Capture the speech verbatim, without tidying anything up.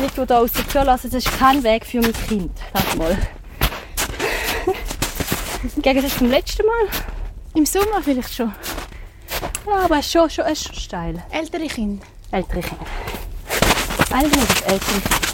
wenn ich hier aus der Tür lasse, das ist kein Weg für mein Kind. Das mal. Im Gegensatz zum letzten Mal. Im Sommer vielleicht schon. Ja, aber es ist schon, schon, es ist schon steil. Ältere Kinder. Ältere Kinder. Eigentlich ältere Kinder.